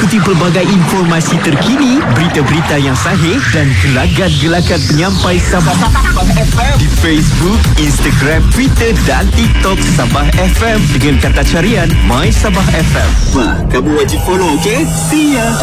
Ikuti pelbagai informasi terkini, berita-berita yang sahih dan gelagat-gelagat penyampai Sabah FM di Facebook, Instagram, Twitter dan TikTok Sabah FM dengan kata carian My Sabah FM. Wah, kamu wajib follow, okey? See ya!